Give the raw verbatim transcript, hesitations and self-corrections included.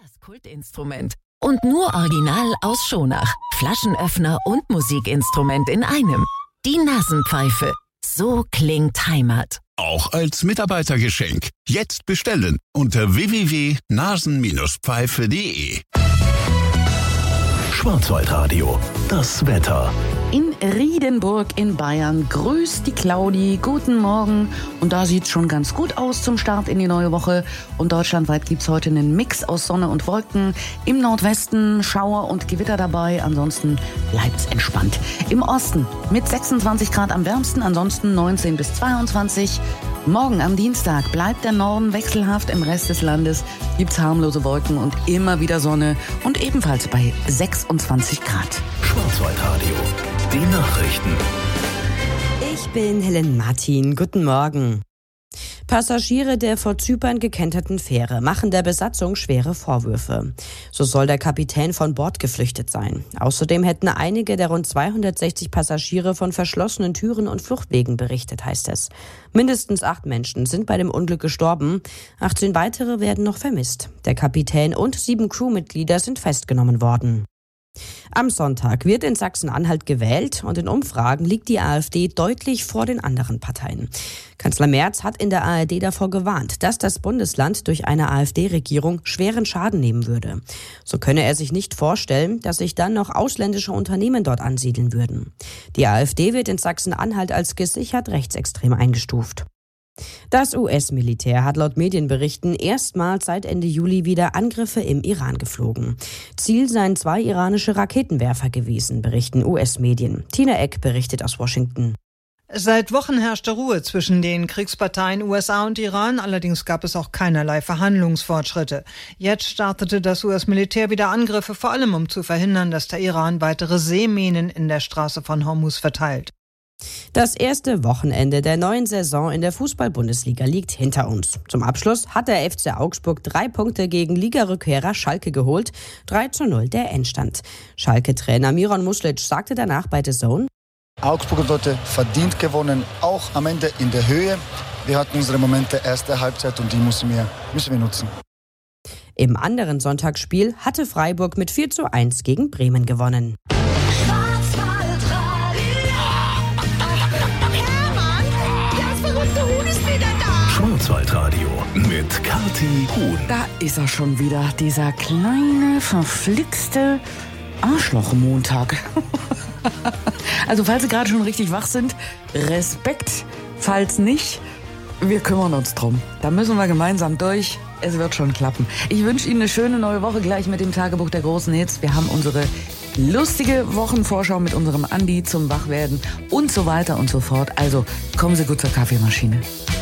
Das Kultinstrument. Und nur original aus Schonach. Flaschenöffner und Musikinstrument in einem. Die Nasenpfeife. So klingt Heimat. Auch als Mitarbeitergeschenk. Jetzt bestellen unter w w w punkt nasen Pfeife punkt de. Schwarzwaldradio, das Wetter. In Riedenburg in Bayern grüßt die Claudi. Guten Morgen. Und da sieht's schon ganz gut aus zum Start in die neue Woche. Und deutschlandweit gibt's heute einen Mix aus Sonne und Wolken. Im Nordwesten Schauer und Gewitter dabei. Ansonsten bleibt's entspannt. Im Osten mit sechsundzwanzig Grad am wärmsten, ansonsten neunzehn bis zweiundzwanzig. Morgen am Dienstag bleibt der Norden wechselhaft. Im Rest des Landes gibt's harmlose Wolken und immer wieder Sonne. Und ebenfalls bei sechsundzwanzig Grad. Schwarzwaldradio, die Nachrichten. Ich bin Helen Martin. Guten Morgen. Passagiere der vor Zypern gekenterten Fähre machen der Besatzung schwere Vorwürfe. So soll der Kapitän von Bord geflüchtet sein. Außerdem hätten einige der rund zweihundertsechzig Passagiere von verschlossenen Türen und Fluchtwegen berichtet, heißt es. Mindestens acht Menschen sind bei dem Unglück gestorben. achtzehn weitere werden noch vermisst. Der Kapitän und sieben Crewmitglieder sind festgenommen worden. Am Sonntag wird in Sachsen-Anhalt gewählt und in Umfragen liegt die AfD deutlich vor den anderen Parteien. Kanzler Merz hat in der A R D davor gewarnt, dass das Bundesland durch eine AfD-Regierung schweren Schaden nehmen würde. So könne er sich nicht vorstellen, dass sich dann noch ausländische Unternehmen dort ansiedeln würden. Die AfD wird in Sachsen-Anhalt als gesichert rechtsextrem eingestuft. Das U S-Militär hat laut Medienberichten erstmals seit Ende Juli wieder Angriffe im Iran geflogen. Ziel seien zwei iranische Raketenwerfer gewesen, berichten U S-Medien. Tina Eck berichtet aus Washington. Seit Wochen herrschte Ruhe zwischen den Kriegsparteien U S A und Iran, allerdings gab es auch keinerlei Verhandlungsfortschritte. Jetzt startete das U S-Militär wieder Angriffe, vor allem um zu verhindern, dass der Iran weitere Seeminen in der Straße von Hormuz verteilt. Das erste Wochenende der neuen Saison in der Fußball-Bundesliga liegt hinter uns. Zum Abschluss hat der F C Augsburg drei Punkte gegen Ligarückkehrer Schalke geholt. drei zu null der Endstand. Schalke-Trainer Miron Muslic sagte danach bei The Zone: Augsburg hat heute verdient gewonnen, auch am Ende in der Höhe. Wir hatten unsere Momente erste Halbzeit und die müssen wir, müssen wir nutzen. Im anderen Sonntagsspiel hatte Freiburg mit vier zu eins gegen Bremen gewonnen. Schwarzwaldradio mit Kathi Huhn. Da ist er schon wieder, dieser kleine, verflixte Arschloch-Montag. Also falls Sie gerade schon richtig wach sind, Respekt. Falls nicht, wir kümmern uns drum. Da müssen wir gemeinsam durch. Es wird schon klappen. Ich wünsche Ihnen eine schöne neue Woche gleich mit dem Tagebuch der großen Hits. Wir haben unsere lustige Wochenvorschau mit unserem Andi zum Wachwerden und so weiter und so fort. Also kommen Sie gut zur Kaffeemaschine.